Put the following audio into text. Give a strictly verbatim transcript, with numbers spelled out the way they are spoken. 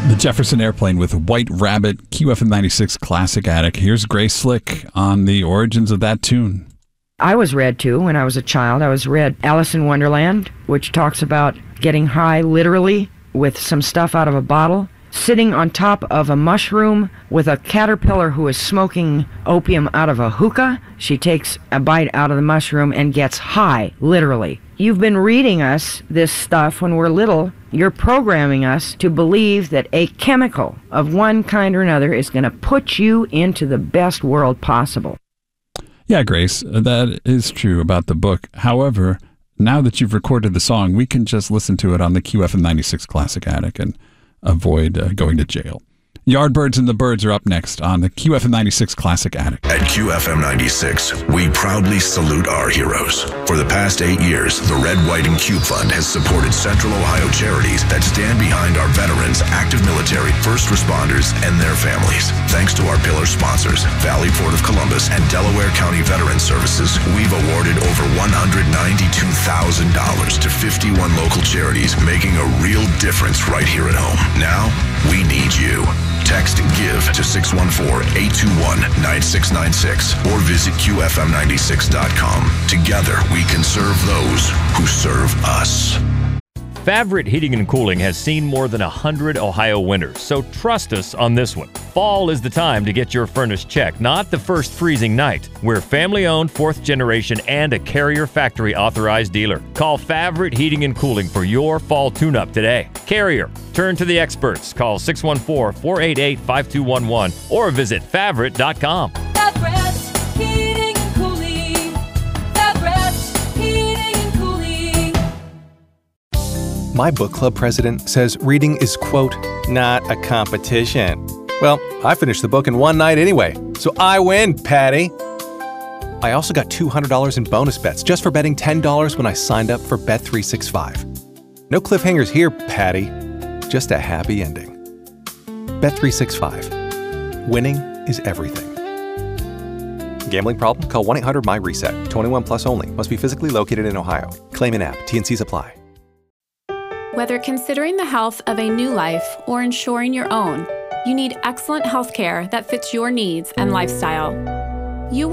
The Jefferson Airplane with White Rabbit, Q F M ninety-six Classic Attic. Here's Grace Slick on the origins of that tune. I was read to when I was a child. I was read Alice in Wonderland, which talks about getting high literally with some stuff out of a bottle, sitting on top of a mushroom with a caterpillar who is smoking opium out of a hookah. She takes a bite out of the mushroom and gets high, literally. You've been reading us this stuff when we're little. You're programming us to believe that a chemical of one kind or another is going to put you into the best world possible. Yeah, Grace, that is true about the book. However, now that you've recorded the song, we can just listen to it on the Q F M ninety-six Classic Attic and avoid uh, going to jail. Yardbirds and the Birds are up next on the Q F M ninety-six Classic Attic. At Q F M ninety-six, we proudly salute our heroes. For the past eight years, the Red, White, and Cube Fund has supported Central Ohio charities that stand behind our veterans, active military, first responders, and their families. Thanks to our pillar sponsors, Valley Port of Columbus and Delaware County Veterans Services, we've awarded over one hundred ninety-two thousand dollars to fifty-one local charities, making a real difference right here at home. Now, we need you. Text GIVE to six one four, eight two one, nine six nine six or visit Q F M ninety-six dot com. Together, we can serve those who serve us. Favorite Heating and Cooling has seen more than one hundred Ohio winters, so trust us on this one. Fall is the time to get your furnace checked, not the first freezing night. We're family-owned, fourth generation, and a Carrier factory authorized dealer. Call Favorite Heating and Cooling for your fall tune-up today. Carrier, turn to the experts. Call six one four, four eight eight, five two one one or visit favorite dot com. Favorites Heating and Cooling. Favorites Heating and Cooling. My book club president says reading is, quote, not a competition. Well, I finished the book in one night anyway, so I win, Patty. I also got two hundred dollars in bonus bets just for betting ten dollars when I signed up for Bet three sixty-five. No cliffhangers here, Patty. Just a happy ending. Bet three sixty-five. Winning is everything. Gambling problem? Call one eight hundred M Y reset. twenty-one plus only. Must be physically located in Ohio. Claim in app. T and Cs apply. Whether considering the health of a new life or ensuring your own, you need excellent health care that fits your needs and lifestyle.